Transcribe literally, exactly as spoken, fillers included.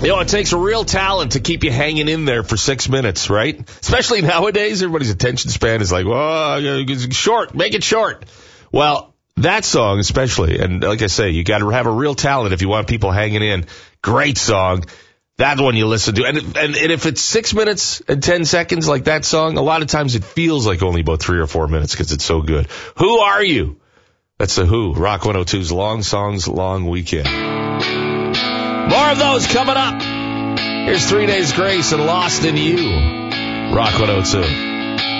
You know, it takes a real talent to keep you hanging in there for six minutes, right? Especially nowadays, everybody's attention span is like, oh, short, make it short. Well, that song especially, and like I say, you got to have a real talent if you want people hanging in. Great song. That one you listen to. And, and, and if it's six minutes and ten seconds like that song, a lot of times it feels like only about three or four minutes because it's so good. Who Are You? That's the Who. Rock one oh two's Long Songs, Long Weekend. More of those coming up. Here's Three Days Grace and Lost in You. Rock one oh two.